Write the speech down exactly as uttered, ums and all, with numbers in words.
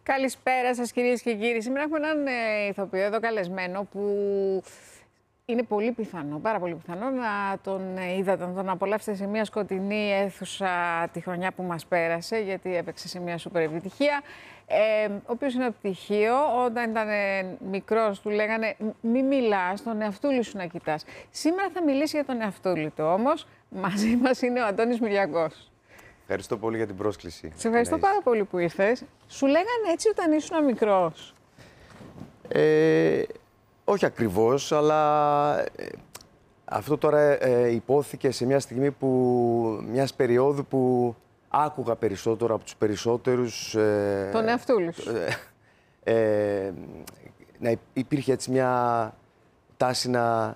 Καλησπέρα σας κυρίες και κύριοι. Σήμερα έχουμε έναν ε, ηθοποιό εδώ καλεσμένο που είναι πολύ πιθανό, πάρα πολύ πιθανό να τον ε, είδατε, να τον απολαύσετε σε μια σκοτεινή αίθουσα τη χρονιά που μας πέρασε, γιατί έπαιξε σε μια σούπερ επιτυχία. Ε, ο οποίος είναι πτυχίο, όταν ήταν ε, μικρός του λέγανε μη μιλάς, τον εαυτούλη σου να κοιτάς. Σήμερα θα μιλήσει για τον εαυτούλη του, όμως μαζί μας είναι ο Αντώνης Μυριακός. Ευχαριστώ πολύ για την πρόσκληση. Σε ευχαριστώ πάρα πολύ που ήρθες. Σου λέγανε έτσι όταν ήσουν μικρός? Ε, όχι ακριβώς, αλλά ε, αυτό τώρα ε, υπόθηκε σε μια στιγμή που, μιας περίοδου που άκουγα περισσότερο από τους περισσότερους... Ε, τον εαυτούλη σου. Ε, ε, να υπήρχε έτσι μια τάση να